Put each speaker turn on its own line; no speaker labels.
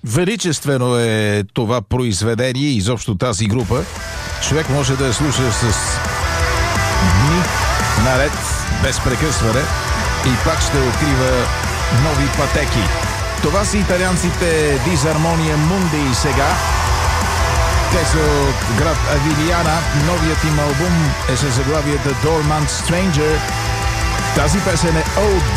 Величествено е това произведение, изобщо тази група. Човек може да я слуша с дни наред, без прекъсване и пак ще открива нови пътеки. Това са италианците Disarmonia Mundi сега. Те са от град Авилиана. Новият им албум е със заглавието Dormant Stranger. Тази песен е Old